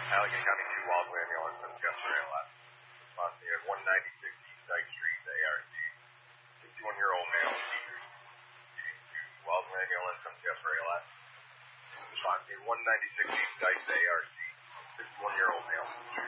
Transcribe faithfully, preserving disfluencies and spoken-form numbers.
Allegheny County two, Wildwood Ambulance, and Jeff Raylett. Response needed one ninety-six East Dyke Street, A R C. fifty-one-year-old male, seizures. two, Wildwood Ambulance, and Jeff Raylett. Response needed one ninety-six East Dyke, A R C. fifty-one-year-old male.